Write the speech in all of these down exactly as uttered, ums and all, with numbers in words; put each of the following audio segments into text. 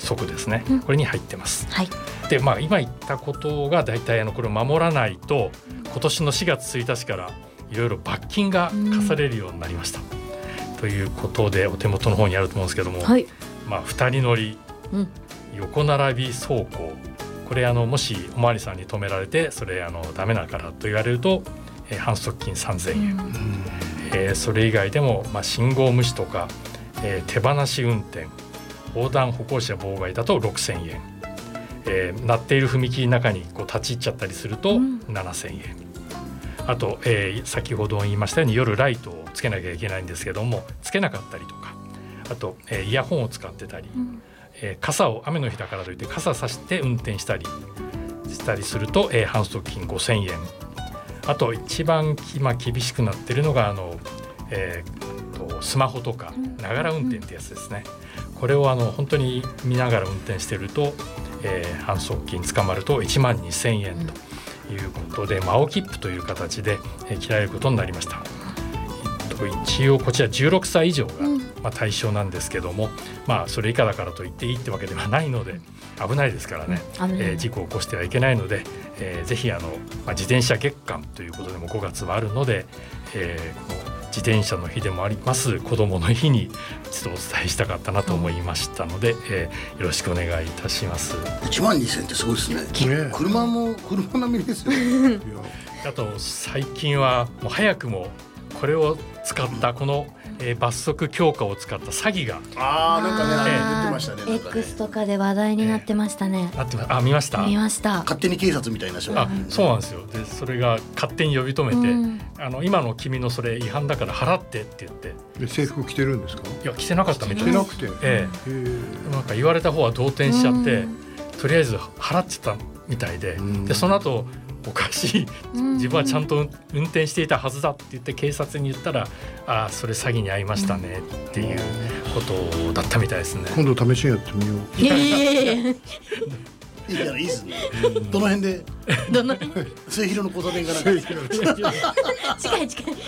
則ですね、 うん、 これに入ってます、 はい。 で、まあ、今言ったことが大体あのこれを守らないと今年のしがつついたちからいろいろ罰金が課されるようになりました、うん、ということでお手元の方にあると思うんですけども、はい、まあ、ふたり乗り、うん、横並び走行、これあのもしおまわりさんに止められてそれあのダメだからと言われると、えー、反則金さんぜんえん、うん、えー、それ以外でも、まあ、信号無視とか、えー、手放し運転、横断歩行者妨害だとろくせんえん、えー、鳴っている踏切の中にこう立ち入っちゃったりするとななせんえん、うん、あと、えー、先ほど言いましたように夜ライトをつけなきゃいけないんですけどもつけなかったりとか、あと、えー、イヤホンを使ってたり、うん、えー、傘を雨の日だからといって傘さして運転したりしたりすると、えー、反則金ごせんえん、あと一番今厳しくなっているのがあの、えー、とスマホとかながら運転ってやつですね、うん、これをあの本当に見ながら運転していると、えー、反則金捕まるといちまんにせんえんということで、うん、青切符という形で、えー、切られることになりました。一応こちらじゅうろくさい以上が、まあ、対象なんですけども、まあ、それ以下だからといっていいってわけではないので危ないですからね、うん、えー、事故を起こしてはいけないので、えー、ぜひあの、まあ、自転車月間ということでもごがつはあるので、えー、この自転車の日でもあります子どもの日に一度お伝えしたかったなと思いましたので、うん、えー、よろしくお願いいたします。 いちまんにせんってすごいですね。ね、車も車並みですよあと最近はもう早くもこれを使ったこの、えー、罰則強化を使った詐欺があなんかね、えー、出てましたね。なんかね X とかで話題になってましたね。 えー、なってまあ見ました見ました。 勝手に警察みたいな人が、 あそうなんですよ。でそれが勝手に呼び止めて、うん、あの今の君のそれ違反だから払ってって言ってで制服着てるんですか。 いや着てなかったみたいです。着てなくて、 えー、なんか言われた方は動転しちゃって、うん、とりあえず払ってたみたいで、うん、でその後おかしい自分はちゃんと運転していたはずだって言って警察に言ったら、あそれ詐欺に遭いましたねっていうことだったみたいですね。 今度試しにやってみよう。 いやいやいやいやいいからいいですね。どの辺でどの辺末広の交差点かなんか近い近い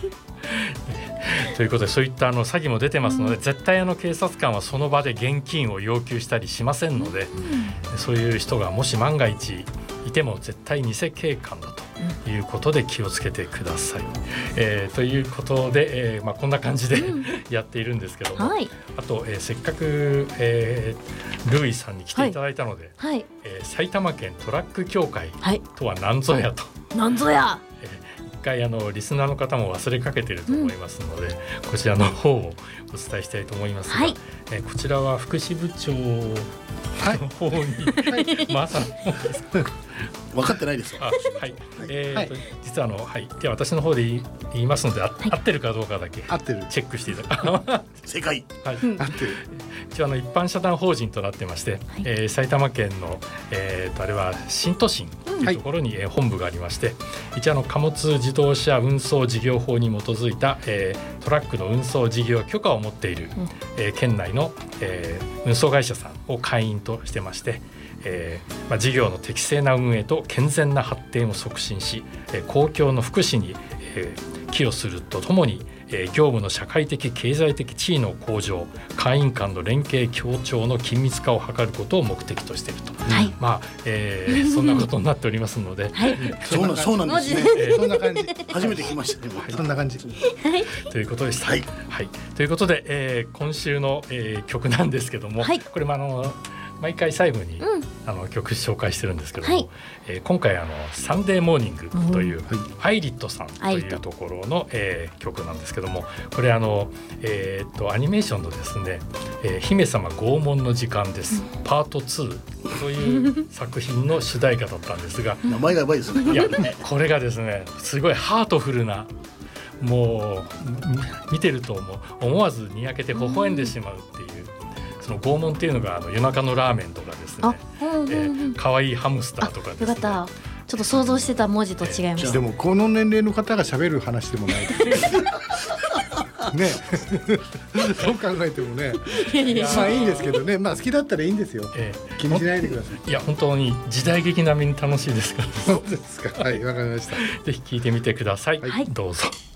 ということでそういったあの詐欺も出てますので、うん、絶対あの警察官はその場で現金を要求したりしませんので、うん、そういう人がもし万が一いても絶対偽警官だということで気をつけてください、うん、えー、ということで、えーまあ、こんな感じで、うん、やっているんですけども、はい、あと、えー、せっかく、えー、ルーイさんに来ていただいたので、はいはい、えー、埼玉県トラック協会とは何ぞやと、 何ぞや、 えー、一回あのリスナーの方も忘れかけていると思いますので、うん、こちらの方をお伝えしたいと思いますが、はい、えー、こちらは福祉部長の方に、はい、まさに分かってないですよ。 あ、はい、えーと、はい、実はあの、はい、では私の方で言い、言いますので、あ、はい、合ってるかどうかだけ合ってるチェックしていただ正解、 はい、 合ってる。 一応あの一般社団法人となってまして、はい、えー、埼玉県の、えー、とあれは新都心というところに、うん、えー、本部がありまして、一応あの貨物自動車運送事業法に基づいた、えー、トラックの運送事業許可を持っている、うん、えー、県内の、えー、運送会社さんを会員としてまして、えーまあ、事業の適正な運営と健全な発展を促進し、えー、公共の福祉に、えー、寄与するとともに、えー、業務の社会的経済的地位の向上、会員間の連携協調の緊密化を図ることを目的としていると、はい、まあえー、そんなことになっておりますので、はい、 そうな、そうなんですね、えー、そんな感じ初めて聞きましたね、はい、 そんな感じ、 はい、 ということでした、 はいはい、ということで、えー、今週の、えー、曲なんですけども、はい、これもあの毎回最後に、うん、あの曲紹介してるんですけども、はい、えー、今回あのサンデーモーニングという、うん、アイリットさんというところの、えー、曲なんですけども、これあの、えー、とアニメーションのですね、えー、姫様拷問の時間です、うん、パートツーという作品の主題歌だったんですが名前がやばいですね。 いやこれがですねすごいハートフルな、もう見てるともう思わずにやけて微笑んでしまうっていう、その拷問っていうのがあの夜中のラーメンとかですね、うんうんうん、えー、かわいいハムスターとかですね。 よかった、ちょっと想像してた文字と違いました、えー、 でもこの年齢の方が喋る話でもないねそう考えてもね、いやまあいいんですけどね、まあ好きだったらいいんですよ、えー、気にしないでください。 いや本当に時代劇並みに楽しいですから。 そうですか、はい、わかりました。 ぜひ聞いてみてください、 はい、 どうぞ。